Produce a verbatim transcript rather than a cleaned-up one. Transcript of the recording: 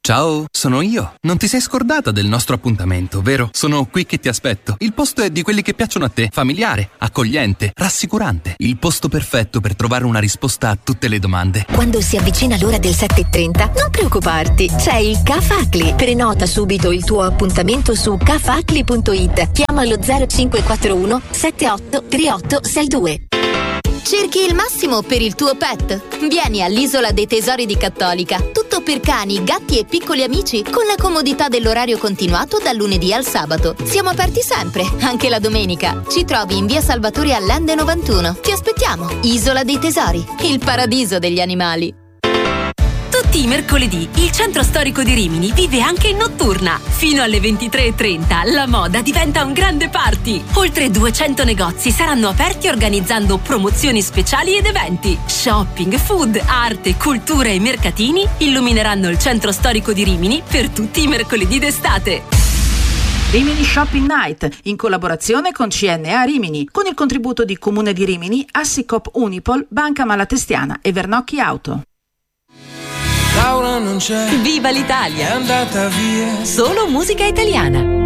Ciao, sono io. Non ti sei scordata del nostro appuntamento, vero? Sono qui che ti aspetto. Il posto è di quelli che piacciono a te. Familiare, accogliente, rassicurante. Il posto perfetto per trovare una risposta a tutte le domande. Quando si avvicina l'ora del sette e trenta, non preoccuparti. C'è il Cafacli. Prenota subito il tuo appuntamento su cafacli punto it. Chiama allo zero cinque quattro uno sette otto tre otto sei due. Cerchi il massimo per il tuo pet? Vieni all'Isola dei Tesori di Cattolica. Tutto per cani, gatti e piccoli amici, con la comodità dell'orario continuato dal lunedì al sabato. Siamo aperti sempre, anche la domenica. Ci trovi in via Salvatore Allende novantuno. Ti aspettiamo. Isola dei Tesori, il paradiso degli animali. Tutti i mercoledì il centro storico di Rimini vive anche in notturna. Fino alle ventitré e trenta la moda diventa un grande party. Oltre duecento negozi saranno aperti organizzando promozioni speciali ed eventi. Shopping, food, arte, cultura e mercatini illumineranno il centro storico di Rimini per tutti i mercoledì d'estate. Rimini Shopping Night, in collaborazione con C N A Rimini, con il contributo di Comune di Rimini, Assicop Unipol, Banca Malatestiana e Vernocchi Auto. Laura non c'è, Viva l'Italia! è andata via. Solo musica italiana.